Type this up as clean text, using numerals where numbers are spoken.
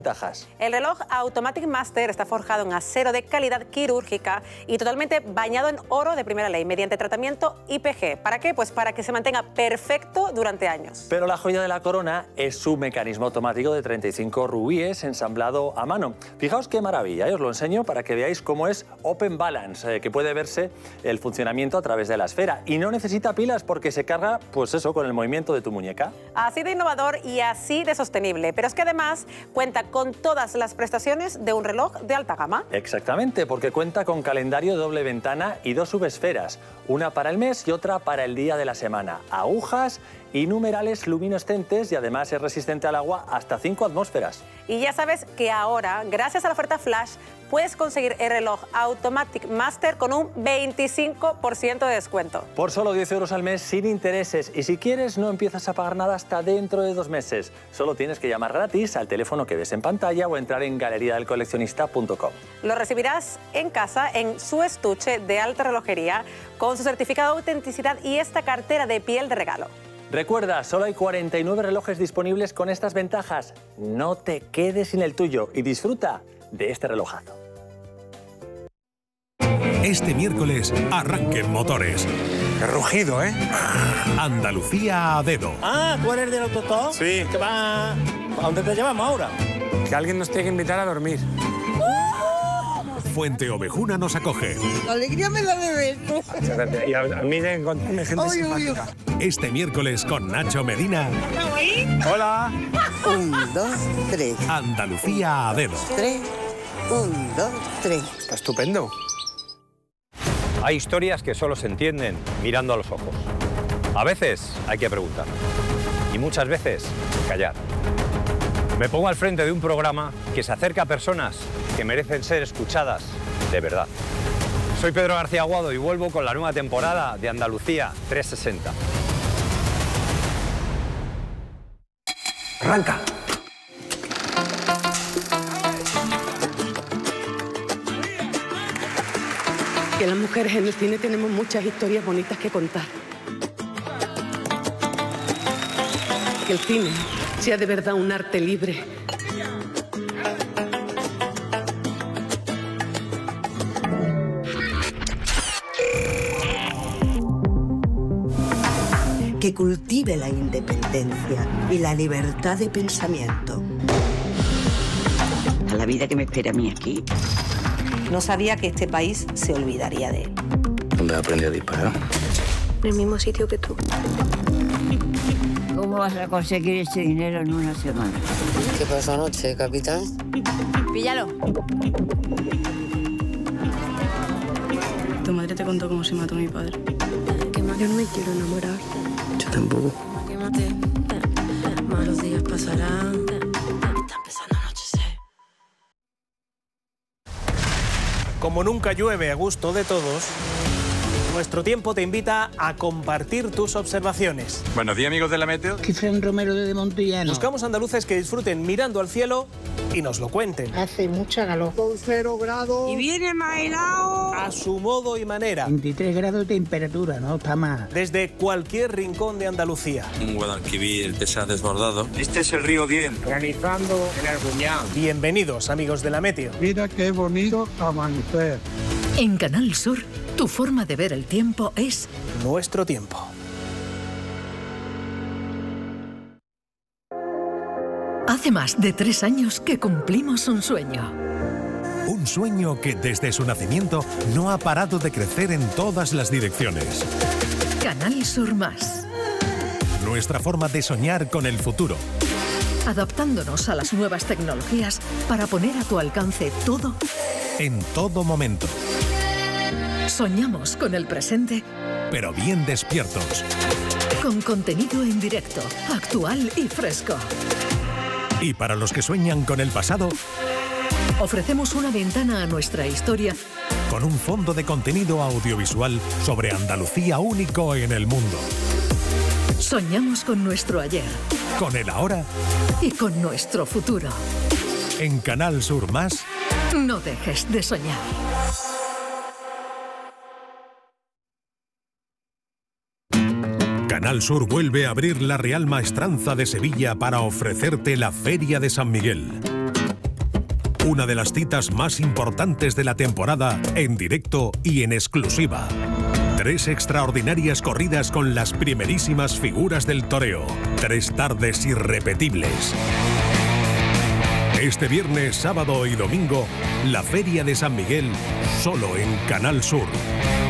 ventajas. El reloj Automatic Master está forjado en acero de calidad quirúrgica y totalmente bañado en oro de primera ley mediante tratamiento IPG. ¿Para qué? Pues para que se mantenga perfecto durante años. Pero la joya de la corona es su mecanismo automático de 35 rubíes ensamblado a mano. Fijaos qué maravilla, os lo enseño para que veáis cómo es Open Balance, que puede verse el funcionamiento a través de la esfera y no necesita pilas porque se carga, pues eso, con el movimiento de tu muñeca. Así de innovador y así de sostenible, pero es que además cuenta con todas las prestaciones de un reloj de alta gama. Exactamente, porque cuenta con calendario de doble ventana y 2 subesferas, una para el mes y otra para el día de la semana, agujas y numerales luminescentes y además es resistente al agua hasta 5 atmósferas. Y ya sabes que ahora, gracias a la oferta Flash, puedes conseguir el reloj Automatic Master con un 25% de descuento. Por solo 10 euros al mes sin intereses y si quieres no empiezas a pagar nada hasta dentro de 2 meses. Solo tienes que llamar gratis al teléfono que ves en pantalla o entrar en galeriadelcoleccionista.com. Lo recibirás en casa en su estuche de alta relojería con su certificado de autenticidad y esta cartera de piel de regalo. Recuerda, solo hay 49 relojes disponibles con estas ventajas. No te quedes sin el tuyo y disfruta de este relojazo. Este miércoles arranquen motores. Qué rugido, ¿eh? Andalucía a dedo. Ah, ¿tú eres del autostop? Sí. ¿Qué va? ¿A dónde te llevamos ahora? Que alguien nos tiene que invitar a dormir. Fuente Ovejuna nos acoge. La alegría me da de ver. Muchas gracias. Y a mí de encontrarme gente simpática. Este miércoles con Nacho Medina. Hola. 1, 2, 3. Andalucía a dedo. 3. 1, 2, 3. Está estupendo. Hay historias que solo se entienden mirando a los ojos. A veces hay que preguntar. Y muchas veces callar. Me pongo al frente de un programa que se acerca a personas que merecen ser escuchadas de verdad. Soy Pedro García Aguado y vuelvo con la nueva temporada de Andalucía 360. Arranca. Que las mujeres en el cine tenemos muchas historias bonitas que contar. Que el cine sea de verdad un arte libre. Que cultive la independencia y la libertad de pensamiento. A la vida que me espera a mí aquí. No sabía que este país se olvidaría de él. ¿Dónde aprendí a disparar? En el mismo sitio que tú. ¿Cómo vas a conseguir ese dinero en una semana? ¿Qué pasó anoche, capitán? Píllalo. Tu madre te contó cómo se mató mi padre. Yo no me quiero enamorar. Yo tampoco. Quémate. Malos días pasarán. Está empezando a anochecer. Como nunca llueve a gusto de todos, Nuestro Tiempo te invita a compartir tus observaciones. Buenos días, amigos de la Meteo. Cristian Romero de Montillano. Buscamos andaluces que disfruten mirando al cielo y nos lo cuenten. Hace mucha calor. Con 0 grados. Y viene más helado. A su modo y manera. 23 grados de temperatura, no está mal. Desde cualquier rincón de Andalucía. Un Guadalquivir que se ha desbordado. Este es el río Bien. Organizando el Arguñán. Bienvenidos, amigos de la Meteo. Mira qué bonito amanecer. En Canal Sur, tu forma de ver el tiempo es Nuestro Tiempo. Hace más de 3 años que cumplimos un sueño. Un sueño que desde su nacimiento no ha parado de crecer en todas las direcciones. Canal Sur Más. Nuestra forma de soñar con el futuro. Adaptándonos a las nuevas tecnologías para poner a tu alcance todo. En todo momento. Soñamos con el presente. Pero bien despiertos. Con contenido en directo, actual y fresco. Y para los que sueñan con el pasado, ofrecemos una ventana a nuestra historia. Con un fondo de contenido audiovisual sobre Andalucía único en el mundo. Soñamos con nuestro ayer. Con el ahora. Y con nuestro futuro. En Canal Sur Más. No dejes de soñar. Canal Sur vuelve a abrir la Real Maestranza de Sevilla para ofrecerte la Feria de San Miguel. Una de las citas más importantes de la temporada en directo y en exclusiva. 3 extraordinarias corridas con las primerísimas figuras del toreo. 3 tardes irrepetibles. Este viernes, sábado y domingo, la Feria de San Miguel, solo en Canal Sur.